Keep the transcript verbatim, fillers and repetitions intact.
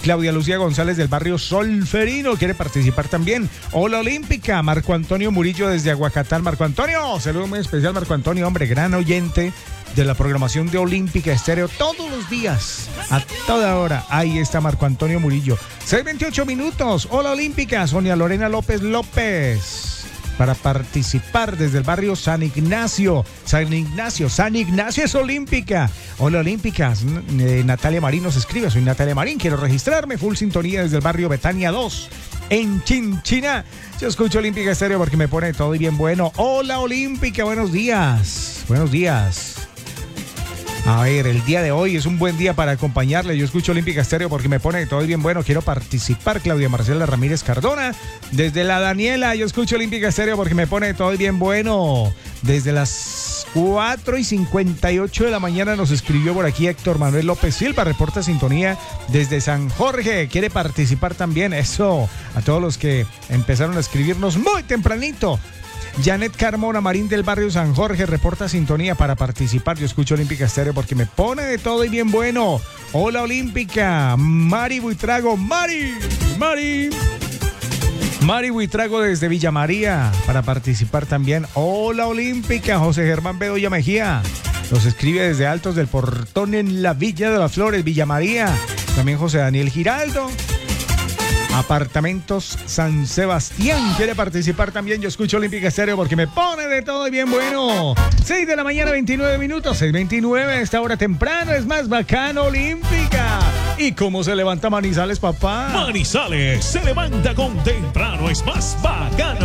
Claudia Lucía González del barrio Solferino quiere participar también. Hola Olímpica, Marco Antonio Murillo desde Aguacatán. Marco Antonio, saludo muy especial Marco Antonio, hombre, gran oyente de la programación de Olímpica Estéreo todos los días, a toda hora. Ahí está Marco Antonio Murillo. seis veintiocho minutos. Hola Olímpica, Sonia Lorena López López. Para participar desde el barrio San Ignacio. San Ignacio, San Ignacio es Olímpica. Hola Olímpicas, eh, Natalia Marín nos escribe. Soy Natalia Marín, quiero registrarme. Full sintonía desde el barrio Betania dos, en Chinchina. Yo escucho Olímpica Estéreo porque me pone todo y bien bueno. Hola Olímpica, buenos días. Buenos días. A ver, el día de hoy es un buen día para acompañarle. Yo escucho Olímpica Estéreo porque me pone todo bien bueno. Quiero participar. Claudia Marcela Ramírez Cardona. Desde la Daniela, yo escucho Olímpica Estéreo porque me pone todo bien bueno. Desde las cuatro y cincuenta y ocho de la mañana nos escribió por aquí Héctor Manuel López Silva. Reporta sintonía desde San Jorge. Quiere participar también. Eso, a todos los que empezaron a escribirnos muy tempranito. Janet Carmona Marín del barrio San Jorge reporta sintonía para participar. Yo escucho Olímpica Estéreo porque me pone de todo y bien bueno. Hola Olímpica, Mari Buitrago, Mari, Mari. Mari Buitrago desde Villa María para participar también. Hola Olímpica, José Germán Bedoya Mejía. Nos escribe desde Altos del Portón en la Villa de las Flores, Villa María. También José Daniel Giraldo. Apartamentos San Sebastián quiere participar también. Yo escucho Olímpica Estéreo porque me pone de todo y bien bueno. seis de la mañana, veintinueve minutos. seis veintinueve, esta hora temprano es más bacano Olímpica. ¿Y cómo se levanta Manizales, papá? Manizales se levanta con temprano es más bacano.